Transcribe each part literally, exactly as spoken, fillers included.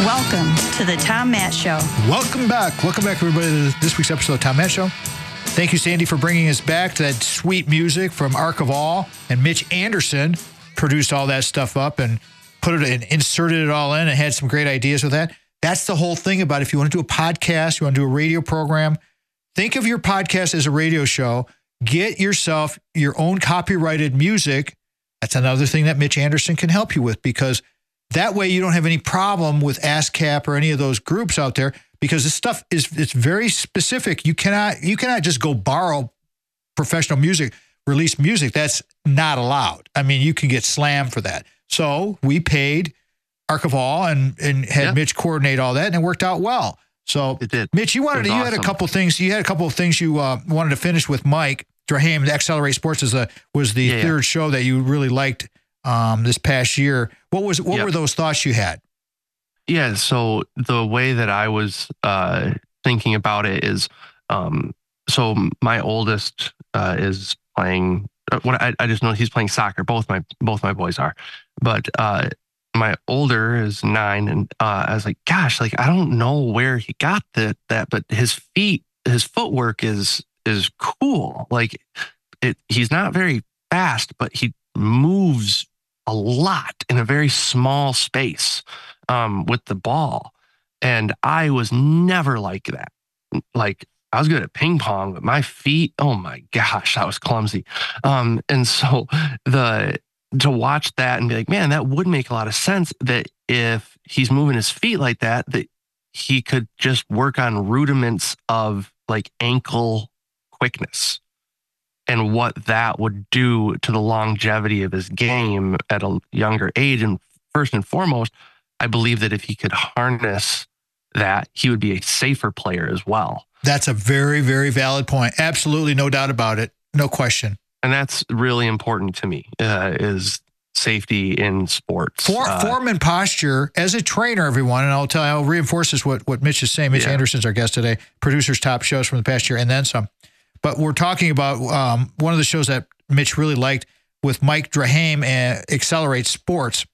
Welcome to the Tom Matt Show. Welcome back. Welcome back, everybody, to this week's episode of Tom Matt Show. Thank you, Sandy, for bringing us back to that sweet music from Arc of All. And Mitch Anderson produced all that stuff up and put it and inserted it all in and had some great ideas with that. That's the whole thing about if you want to do a podcast, you want to do a radio program, think of your podcast as a radio show. Get yourself your own copyrighted music. That's another thing that Mitch Anderson can help you with, because that way you don't have any problem with ASCAP or any of those groups out there, because this stuff is it's very specific. You cannot you cannot just go borrow professional music, release music. That's not allowed. I mean, you can get slammed for that. So we paid Arc of All and and had yeah. Mitch coordinate all that, and it worked out well. So it did. Mitch, you wanted you awesome. had a couple things. You had a couple of things you uh, wanted to finish with Mike Drahame. Accelerate Sports is a was the yeah, third yeah. show that you really liked um, this past year. What was what yep. were those thoughts you had? Yeah, so the way that I was uh, thinking about it is, um, so my oldest uh, is playing. Uh, what I, I just know he's playing soccer. Both my both my boys are, but uh, my older is nine, and uh, I was like, gosh, like I don't know where he got that that, but his feet, his footwork is is cool. Like it, he's not very fast, but he moves a lot in a very small space um, with the ball. And I was never like that. Like I was good at ping pong, but my feet, oh my gosh, that was clumsy. Um, and so the, to watch that and be like, man, that would make a lot of sense that if he's moving his feet like that, that he could just work on rudiments of like ankle quickness, and what that would do to the longevity of his game at a younger age. And first and foremost, I believe that if he could harness that, he would be a safer player as well. That's a very, very valid point. Absolutely, no doubt about it. No question. And that's really important to me, uh, is safety in sports. For, uh, form and posture as a trainer, everyone, and I'll tell you, I'll reinforce this, what, what Mitch is saying. Mitch yeah. Anderson's our guest today, producer's top shows from the past year, and then some. But we're talking about um, one of the shows that Mitch really liked with Mike Drahame and Accelerate Sports.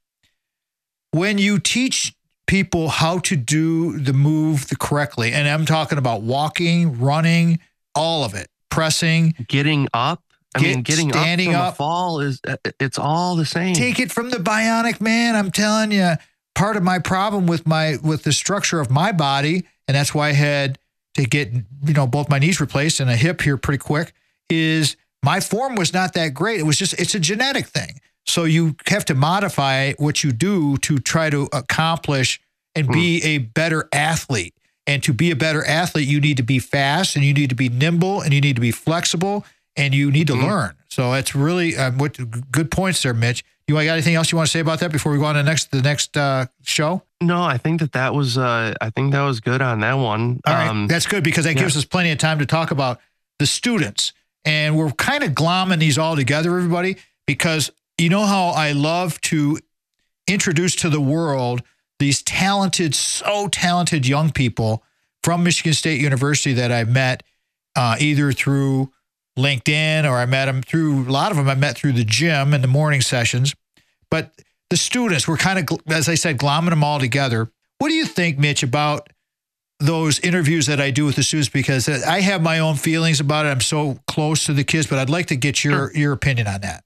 When you teach people how to do the move the correctly, and I'm talking about walking, running, all of it, pressing, getting up. I get, mean, getting standing up from up, a fall is it's all the same. Take it from the Bionic Man. I'm telling you, part of my problem with my with the structure of my body, and that's why I had to get, you know, both my knees replaced and a hip here pretty quick, is my form was not that great. It was just, it's a genetic thing. So you have to modify what you do to try to accomplish and be mm. a better athlete. And to be a better athlete, you need to be fast, and you need to be nimble, and you need to be flexible, and you need to mm. learn. So it's really uh, what good points there, Mitch. You got anything else you want to say about that before we go on to the next the next uh, show? No, I think that that was uh, I think that was good on that one. All right, um, that's good, because that yeah. gives us plenty of time to talk about the students, and we're kind of glomming these all together, everybody, because you know how I love to introduce to the world these talented, so talented young people from Michigan State University that I met uh, either through LinkedIn, or I met them through, a lot of them I met through the gym in the morning sessions. But the students, were kind of, as I said, glomming them all together. What do you think, Mitch, about those interviews that I do with the students? Because I have my own feelings about it. I'm so close to the kids, but I'd like to get your, your opinion on that.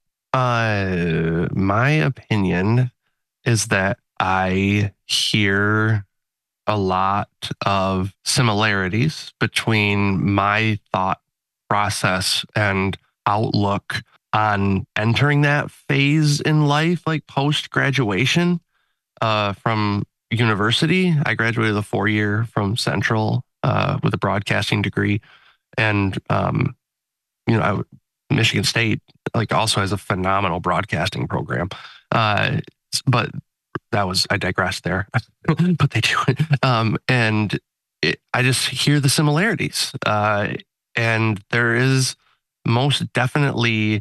Uh, my opinion is that I hear a lot of similarities between my thought process and outlook on entering that phase in life, like post-graduation uh, from university. I graduated a four-year from Central uh, with a broadcasting degree. And, um, you know, I, Michigan State like also has a phenomenal broadcasting program. Uh, but that was, I digress there, but they do it. Um, and it, I just hear the similarities. Uh, and there is most definitely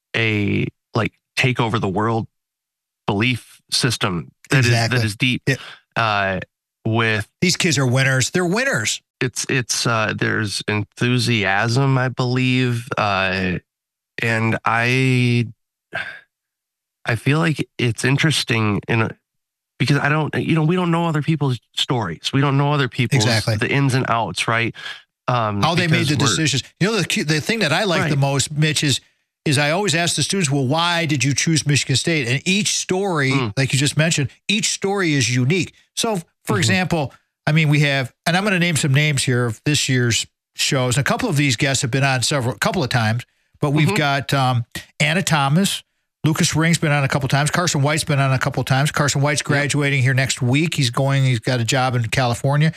a like take over the world belief system that exactly. is that is deep. Yeah. Uh, with these kids are winners. They're winners. It's it's uh, there's enthusiasm, I believe, uh, and I I feel like it's interesting in a, because I don't, you know, we don't know other people's stories. We don't know other people's, Exactly. the ins and outs, right? Um, How they made the because we're- decisions. You know, the cu- the thing that I like the Right. most, Mitch, is is I always ask the students, well, why did you choose Michigan State? And each story, Mm. like you just mentioned, each story is unique. So, for Mhm. example, I mean, we have, and I'm going to name some names here of this year's shows. A couple of these guests have been on several, a couple of times, but we've Mhm. got um, Anna Thomas. Lucas Ring's been on a couple of times. Carson White's been on a couple of times. Carson White's graduating here next week. He's going, he's got a job in California.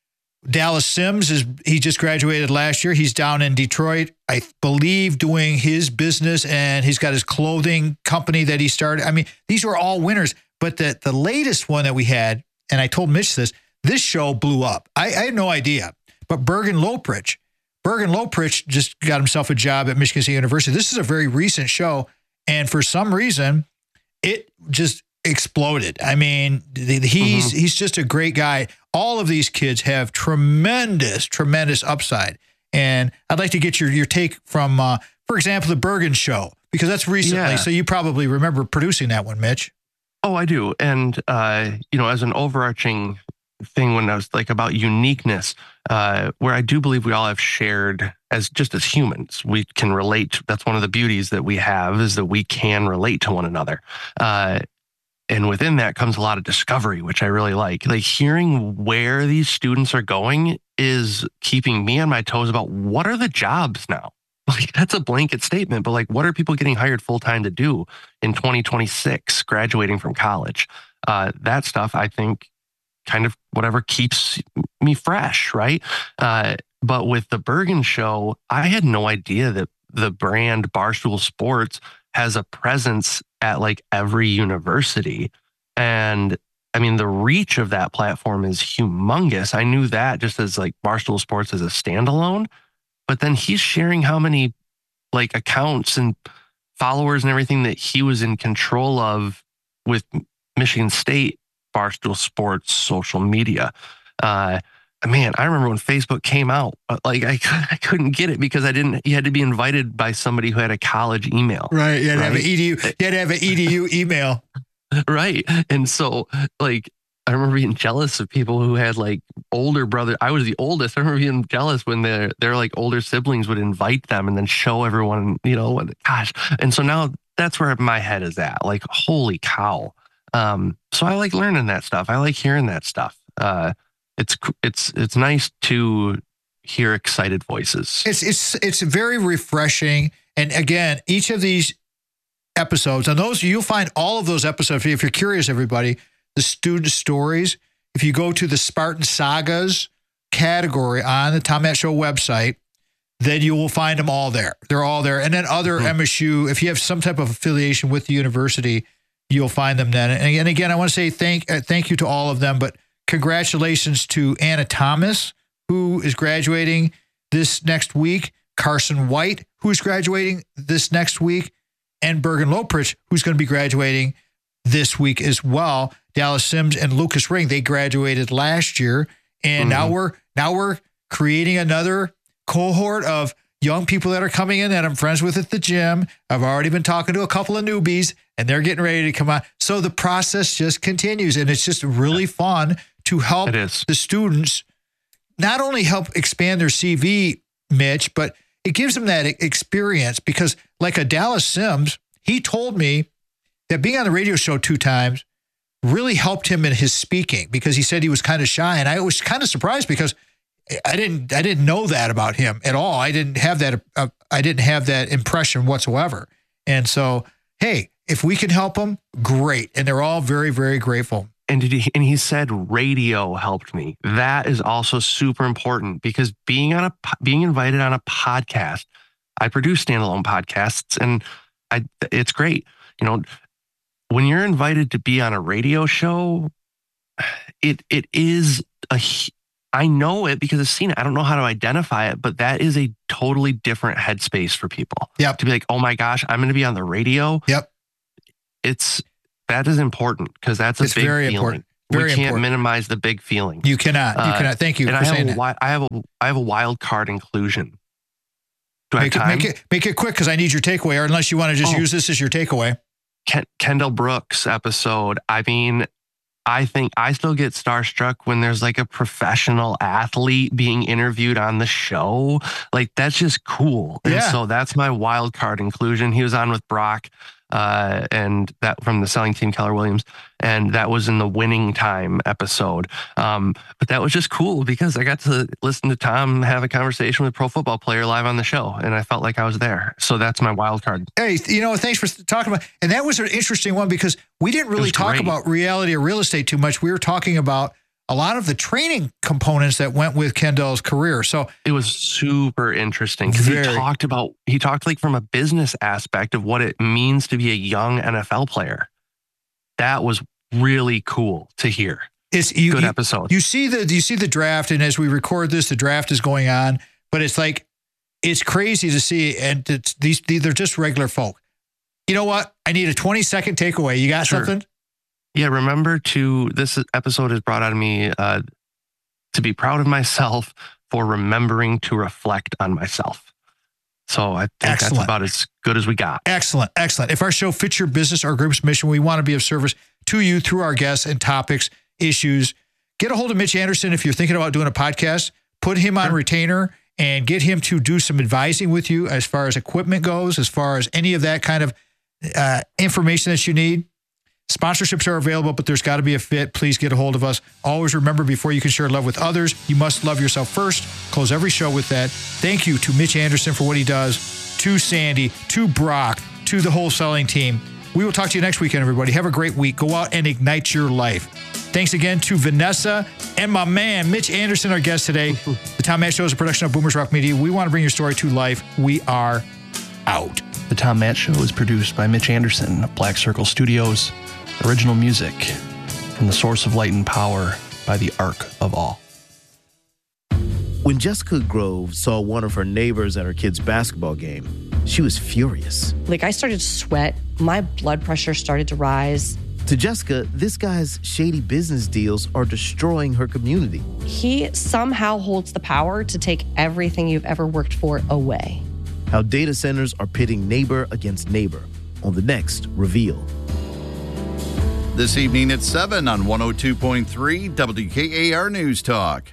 Dallas Sims is he just graduated last year. He's down in Detroit, I believe, doing his business, and he's got his clothing company that he started. I mean, these were all winners. But the the latest one that we had, and I told Mitch this, this show blew up. I, I had no idea. But Bergen Loprich, Bergen Loprich just got himself a job at Michigan State University. This is a very recent show, and for some reason, it just exploded. I mean, the- he's Mhm. he's just a great guy. All of these kids have tremendous, tremendous upside. And I'd like to get your your take from, uh, for example, the Bergen show, because that's recently. Yeah. So you probably remember producing that one, Mitch. Oh, I do. And, uh, you know, as an overarching thing when I was like about uniqueness, uh, where I do believe we all have shared as just as humans, we can relate. That's one of the beauties that we have, is that we can relate to one another. Uh, and within that comes a lot of discovery, which I really like. Like hearing where these students are going is keeping me on my toes about what are the jobs now? Like that's a blanket statement, but like what are people getting hired full time to do in twenty twenty-six, graduating from college? Uh, that stuff, I think, kind of whatever keeps me fresh, right? Uh, but with the Bergen show, I had no idea that the brand Barstool Sports has a presence at like every university. And I mean, the reach of that platform is humongous. I knew that just as like Barstool Sports as a standalone, but then he's sharing how many like accounts and followers and everything that he was in control of with Michigan State Barstool Sports social media. Uh, man, I remember when Facebook came out, like I, I couldn't get it because I didn't, you had to be invited by somebody who had a college email. Right. You had to have an Right. E D U. You had to have an E D U email. Right. And so like, I remember being jealous of people who had like older brother. I was the oldest. I remember being jealous when their their like older siblings would invite them and then show everyone, you know, what, gosh. And so now that's where my head is at. Like, holy cow. Um, so I like learning that stuff. I like hearing that stuff. Uh, it's it's it's nice to hear excited voices. It's it's it's very refreshing. And again, each of these episodes, and those you'll find all of those episodes. If you're curious, everybody, the student stories. If you go to the Spartan Sagas category on the Tom Matt Show website, then you will find them all there. They're all there. And then other Mm-hmm. M S U, if you have some type of affiliation with the university, you'll find them then. And, and again, I want to say thank uh, thank you to all of them, but congratulations to Anna Thomas, who is graduating this next week, Carson White, who is graduating this next week, and Bergen Loprich, who's going to be graduating this week as well. Dallas Sims and Lucas Ring, they graduated last year, and Mm-hmm. now we're now we're creating another cohort of young people that are coming in that I'm friends with at the gym. I've already been talking to a couple of newbies, and they're getting ready to come on. So the process just continues, and it's just really fun to help It is. the students not only help expand their C V, Mitch, but it gives them that experience because like a Dallas Sims, he told me that being on the radio show two times really helped him in his speaking because he said he was kind of shy. And I was kind of surprised because I didn't, I didn't know that about him at all. I didn't have that. Uh, I didn't have that impression whatsoever. And so, hey, if we can help them, great. And they're all very, very grateful. And did he, and he said radio helped me. That is also super important because being on a po- being invited on a podcast, I produce standalone podcasts, and I it's great. You know, when you're invited to be on a radio show, it it is a. I know it because I've seen it. I don't know how to identify it, but that is a totally different headspace for people. Yep. To be like, oh my gosh, I'm going to be on the radio. Yep. It's that is important because that's a It's big very feeling. important. Very we can't important. minimize the big feeling. You cannot. You Uh, cannot. Thank you and for I have, saying a, that. wi- I have a I have a wild card inclusion. Do I Make have it, time? make it make it quick because I need your takeaway, or unless you want to just Oh. use this as your takeaway. Ken, Kendall Brooks episode. I mean, I think I still get starstruck when there's like a professional athlete being interviewed on the show. Like, that's just cool. And Yeah. so that's my wild card inclusion. He was on with Brock uh, and that from the selling team, Keller Williams. And that was in the Winning Time episode. Um, but that was just cool because I got to listen to Tom have a conversation with a pro football player live on the show. And I felt like I was there. So that's my wild card. Hey, you know, thanks for talking about, and that was an interesting one because we didn't really talk great. about reality or real estate too much. We were talking about a lot of the training components that went with Kendall's career. So it was super interesting because he Very. talked about, he talked like from a business aspect of what it means to be a young N F L player. That was really cool to hear. it's you, Good you, episode. You see the you see the draft, and as we record this, the draft is going on. But it's like it's crazy to see, and it's, these these they're just regular folk. You know what? I need a twenty second takeaway. You got Sure. something? Yeah, remember to, this episode has brought out of me uh, to be proud of myself for remembering to reflect on myself. So I think Excellent. that's about as good as we got. Excellent, excellent. If our show fits your business or group's mission, we want to be of service to you through our guests and topics, issues. Get a hold of Mitch Anderson if you're thinking about doing a podcast. Put him on Sure. retainer and get him to do some advising with you as far as equipment goes, as far as any of that kind of uh, information that you need. Sponsorships are available, but there's got to be a fit. Please get a hold of us. Always remember, before you can share love with others, you must love yourself first. Close every show with that. Thank you to Mitch Anderson for what he does, to Sandy, to Brock, to the whole selling team. We will talk to you next weekend, everybody. Have a great week. Go out and ignite your life. Thanks again to Vanessa and my man, Mitch Anderson, our guest today. The Tom Matt Show is a production of Boomers Rock Media. We want to bring your story to life. We are out. The Tom Matt Show is produced by Mitch Anderson of Black Circle Studios. Original music from the Source of Light and Power by the Ark of All. When Jessica Grove saw one of her neighbors at her kid's basketball game, she was furious. Like, I started to sweat. My blood pressure started to rise. To Jessica, this guy's shady business deals are destroying her community. He somehow holds the power to take everything you've ever worked for away. How data centers are pitting neighbor against neighbor on the next Reveal. This evening at seven on one oh two point three W K A R News Talk.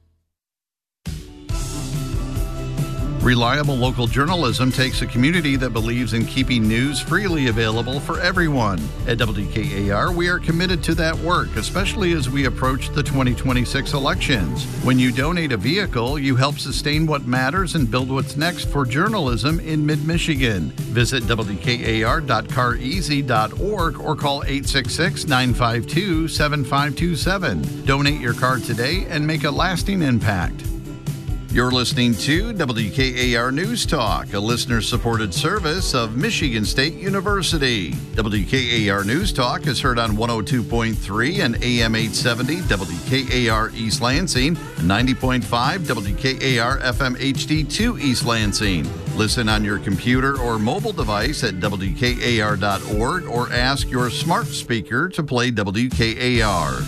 Reliable local journalism takes a community that believes in keeping news freely available for everyone. At W K A R, we are committed to that work, especially as we approach the twenty twenty-six elections. When you donate a vehicle, you help sustain what matters and build what's next for journalism in mid-Michigan. Visit W K A R dot car easy dot org or call eight six six, nine five two, seven five two seven. Donate your car today and make a lasting impact. You're listening to W K A R News Talk, a listener-supported service of Michigan State University. W K A R News Talk is heard on one oh two point three and A M eight seventy W K A R East Lansing, and ninety point five W K A R F M H D two East Lansing. Listen on your computer or mobile device at W K A R dot org or ask your smart speaker to play W K A R.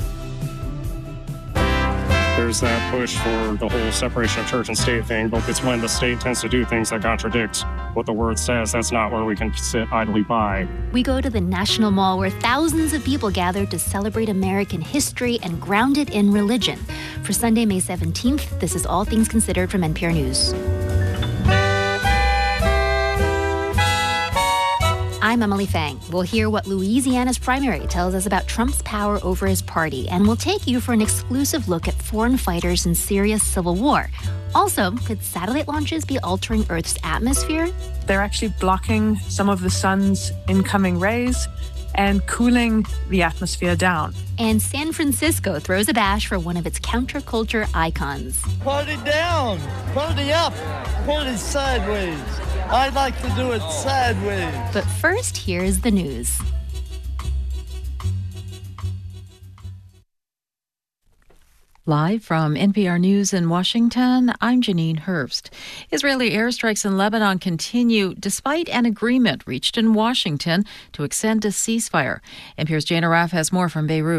There's that push for the whole separation of church and state thing, but it's when the state tends to do things that contradict what the word says. That's not where we can sit idly by. We go to the National Mall where thousands of people gather to celebrate American history and ground it in religion. For Sunday, May seventeenth, this is All Things Considered from N P R News. I'm Emily Fang. We'll hear what Louisiana's primary tells us about Trump's power over his party, and we'll take you for an exclusive look at foreign fighters in Syria's civil war. Also, could satellite launches be altering Earth's atmosphere? They're actually blocking some of the sun's incoming rays and cooling the atmosphere down. And San Francisco throws a bash for one of its counterculture icons. Party down, party up, party sideways. I like to do it sideways. But first, here's the news. Live from N P R News in Washington, I'm Janine Herbst. Israeli airstrikes in Lebanon continue despite an agreement reached in Washington to extend a ceasefire. N P R's Jane Araf has more from Beirut.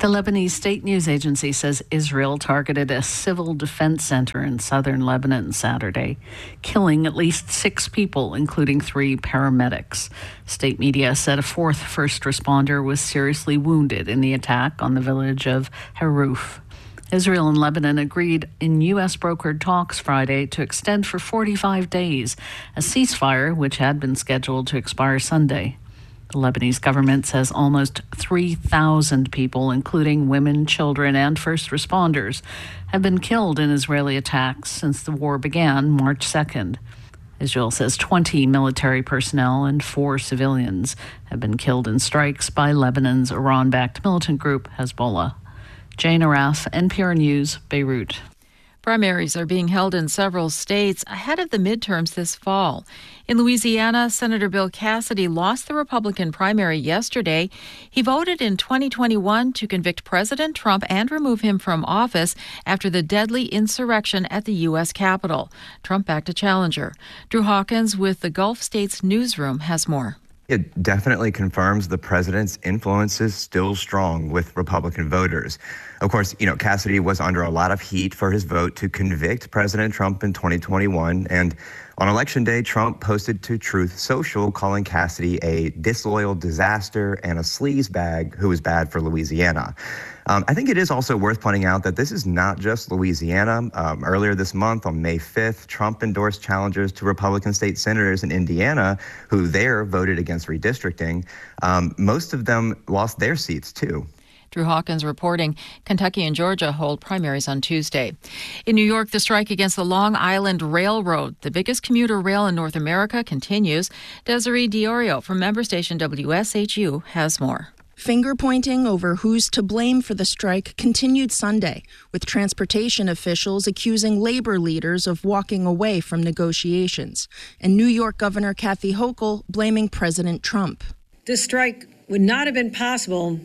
The Lebanese state news agency says Israel targeted a civil defense center in southern Lebanon Saturday, killing at least six people, including three paramedics. State media said a fourth first responder was seriously wounded in the attack on the village of Haruf. Israel and Lebanon agreed in U S brokered talks Friday to extend for forty-five days a ceasefire which had been scheduled to expire Sunday. The Lebanese government says almost three thousand people, including women, children, and first responders, have been killed in Israeli attacks since the war began March second. Israel says twenty military personnel and four civilians have been killed in strikes by Lebanon's Iran-backed militant group Hezbollah. Jane Araf, N P R News, Beirut. Primaries are being held in several states ahead of the midterms this fall. In Louisiana, Senator Bill Cassidy lost the Republican primary yesterday. He voted in twenty twenty-one to convict President Trump and remove him from office after the deadly insurrection at the U S Capitol. Trump backed a challenger. Drew Hawkins with the Gulf States Newsroom has more. It definitely confirms the president's influence is still strong with Republican voters. Of course, you know, Cassidy was under a lot of heat for his vote to convict President Trump in twenty twenty-one. And on Election Day, Trump posted to Truth Social calling Cassidy a disloyal disaster and a sleazebag who was bad for Louisiana. Um, I think it is also worth pointing out that this is not just Louisiana. Um, earlier this month, on May fifth, Trump endorsed challengers to Republican state senators in Indiana who there voted against redistricting. Um, most of them lost their seats, too. Drew Hawkins reporting. Kentucky and Georgia hold primaries on Tuesday. In New York, the strike against the Long Island Railroad, the biggest commuter rail in North America, continues. Desiree Diorio from member station W S H U has more. Finger-pointing over who's to blame for the strike continued Sunday, with transportation officials accusing labor leaders of walking away from negotiations, and New York Governor Kathy Hochul blaming President Trump. This strike would not have been possible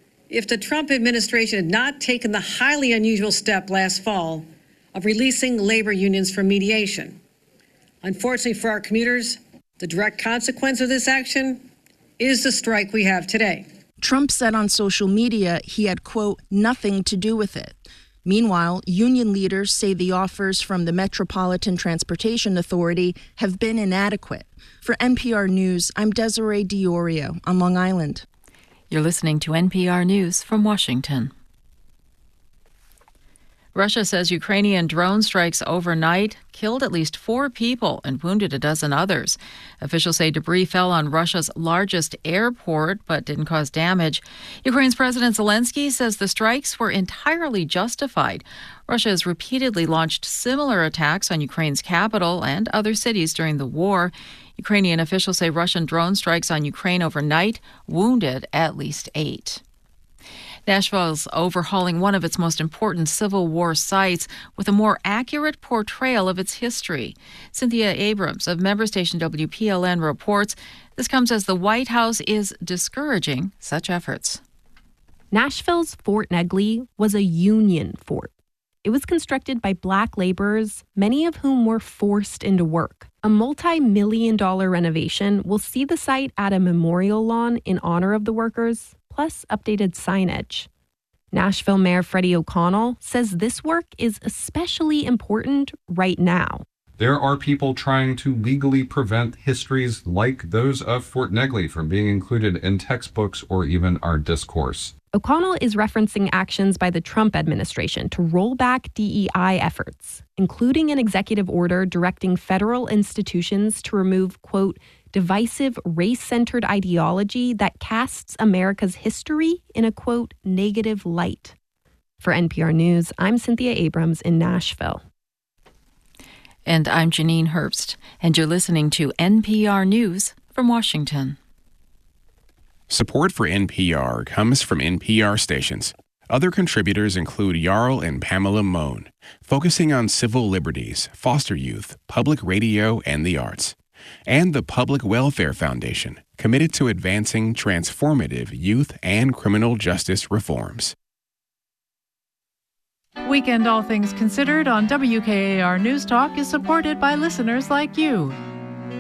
if the Trump administration had not taken the highly unusual step last fall of releasing labor unions from mediation. Unfortunately for our commuters, the direct consequence of this action is the strike we have today. Trump said on social media he had, quote, nothing to do with it. Meanwhile, union leaders say the offers from the Metropolitan Transportation Authority have been inadequate. For N P R News, I'm Desiree Diorio on Long Island. You're listening to N P R News from Washington. Russia says Ukrainian drone strikes overnight killed at least four people and wounded a dozen others. Officials say debris fell on Russia's largest airport but didn't cause damage. Ukraine's President Zelensky says the strikes were entirely justified. Russia has repeatedly launched similar attacks on Ukraine's capital and other cities during the war. Ukrainian officials say Russian drone strikes on Ukraine overnight wounded at least eight. Nashville's overhauling one of its most important Civil War sites with a more accurate portrayal of its history. Cynthia Abrams of member station W P L N reports this comes as the White House is discouraging such efforts. Nashville's Fort Negley was a Union fort. It was constructed by black laborers, many of whom were forced into work. A multi-million dollar renovation will see the site add a memorial lawn in honor of the workers, plus updated signage. Nashville Mayor Freddie O'Connell says this work is especially important right now. There are people trying to legally prevent histories like those of Fort Negley from being included in textbooks or even our discourse. O'Connell is referencing actions by the Trump administration to roll back D E I efforts, including an executive order directing federal institutions to remove, quote, divisive race-centered ideology that casts America's history in a, quote, negative light. For N P R News, I'm Cynthia Abrams in Nashville. And I'm Janine Herbst, and you're listening to N P R News from Washington. Support for N P R comes from N P R stations. Other contributors include Jarl and Pamela Mohn, focusing on civil liberties, foster youth, public radio, and the arts. And the Public Welfare Foundation, committed to advancing transformative youth and criminal justice reforms. Weekend All Things Considered on W K A R News Talk is supported by listeners like you.